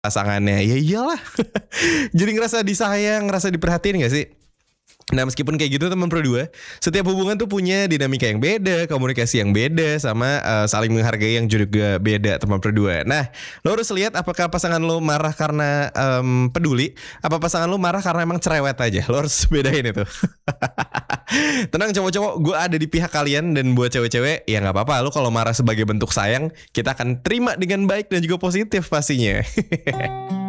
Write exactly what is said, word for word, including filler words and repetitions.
pasangannya. Ya iyalah. Jadi ngerasa disayang, ngerasa diperhatiin gak sih? Nah meskipun kayak gitu teman pro dua, setiap hubungan tuh punya dinamika yang beda, komunikasi yang beda, sama uh, saling menghargai yang juga beda teman pro dua. Nah lo harus lihat apakah pasangan lo marah karena um, peduli, apa pasangan lo marah karena emang cerewet aja. Lo harus bedain itu. Tenang cowok-cowok, gue ada di pihak kalian. Dan buat cewek-cewek, ya gak apa-apa. Lo kalau marah sebagai bentuk sayang, kita akan terima dengan baik dan juga positif pastinya.